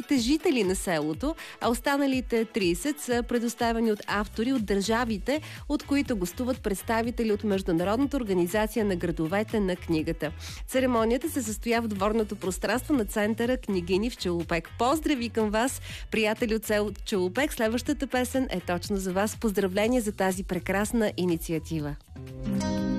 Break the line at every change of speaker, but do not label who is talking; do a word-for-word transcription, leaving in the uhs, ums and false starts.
петдесетте жители на селото, а останалите тридесет са предоставени от автори от държавите, от които гостуват представители от Международната организация на градовете на книгата. Церемонията се състоя в дворното пространство на центъра Княгини в Челопек. Поздрави към вас, приятели от село Челопек. Следващата песен е точно за вас. Поздравления за тази прекрасна инициатива.